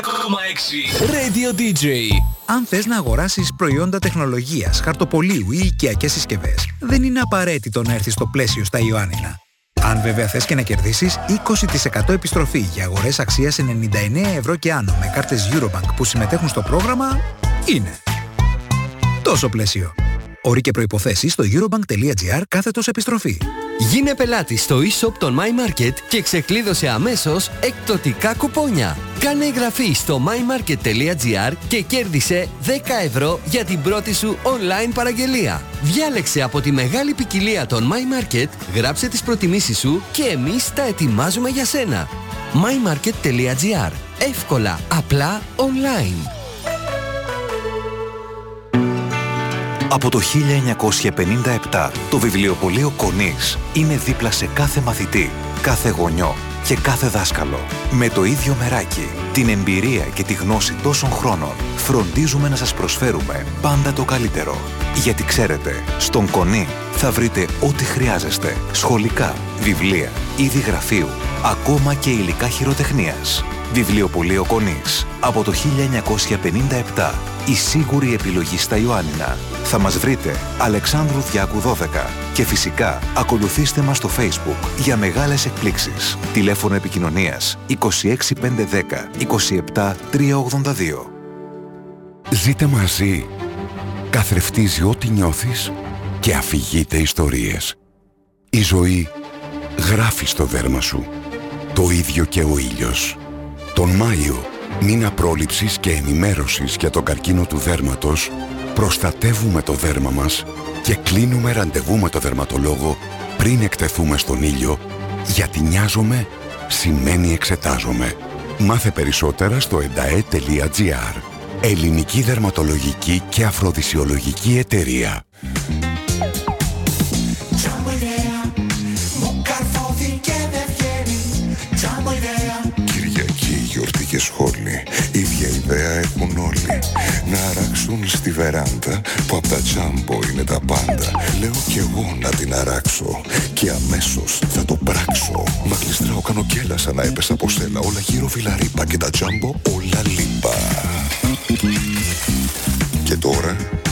Radio DJ. Αν θες να αγοράσεις προϊόντα τεχνολογίας, χαρτοπολίου ή οικιακές συσκευές, δεν είναι απαραίτητο να έρθεις στο Πλαίσιο στα Ιωάννινα. Αν βέβαια θες και να κερδίσεις 20% επιστροφή για αγορές αξίας 99 ευρώ και άνω με κάρτες Eurobank που συμμετέχουν στο πρόγραμμα, είναι τόσο Πλαίσιο. Όροι και προϋποθέσεις στο eurobank.gr/επιστροφή. Γίνε πελάτη στο e-shop των My Market και ξεκλείδωσε αμέσως εκπτωτικά κουπόνια. Κάνε εγγραφή στο mymarket.gr και κέρδισε 10 ευρώ για την πρώτη σου online παραγγελία. Διάλεξε από τη μεγάλη ποικιλία των My Market, γράψε τις προτιμήσεις σου και εμείς τα ετοιμάζουμε για σένα. mymarket.gr. Εύκολα, απλά, online. Από το 1957, το βιβλιοπωλείο Κονής είναι δίπλα σε κάθε μαθητή, κάθε γονιό και κάθε δάσκαλο. Με το ίδιο μεράκι, την εμπειρία και τη γνώση τόσων χρόνων, φροντίζουμε να σας προσφέρουμε πάντα το καλύτερο. Γιατί ξέρετε, στον Κονή θα βρείτε ό,τι χρειάζεστε. Σχολικά, βιβλία, είδη γραφείου, ακόμα και υλικά χειροτεχνίας. Βιβλιοπωλείο Κονής. Από το 1957, η σίγουρη επιλογή στα Ιωάννινα. Θα μας βρείτε Αλεξάνδρου Διάκου 12 και φυσικά ακολουθήστε μας στο Facebook για μεγάλες εκπλήξεις. Τηλέφωνο επικοινωνίας 26510 27 382. Ζείτε μαζί. Καθρεφτίζει ό,τι νιώθεις και αφηγείται ιστορίες. Η ζωή γράφει στο δέρμα σου. Το ίδιο και ο ήλιος. Τον Μάιο, μήνα πρόληψης και ενημέρωσης για τον καρκίνο του δέρματος, προστατεύουμε το δέρμα μας και κλείνουμε ραντεβού με το δερματολόγο πριν εκτεθούμε στον ήλιο, γιατί νοιάζομαι σημαίνει εξετάζομαι. Μάθε περισσότερα στο endae.gr. Ελληνική Δερματολογική και Αφροδισιολογική Εταιρεία. Γιορτή και σχόλη, ίδια ιδέα έχουν όλοι. Να αράξουν στη βεράντα που απ' τα τζάμπο είναι τα πάντα. Λέω κι εγώ να την αράξω και αμέσως θα το πράξω. Μα κλειστράω, κάνω κέλα σαν να έπεσα από σέλα. Όλα γύρω βιλαρίπα και τα τζάμπο όλα λίπα. Και τώρα